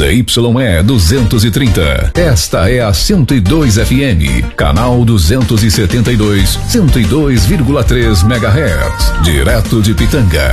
ZYE 230. Esta é a 102 FM, canal 272, 102,3 MHz, direto de Pitanga.